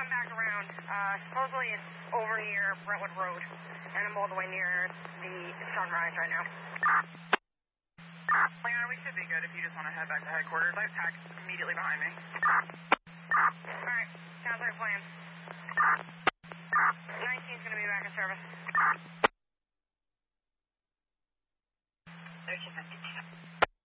come back around. Supposedly it's over near Brentwood Road, and I'm all the way near the sunrise right now. Leon, we should be good if you just want to head back to headquarters. I have tax immediately behind me. Alright, sounds like a plan. 19's going to be back in service. 1352.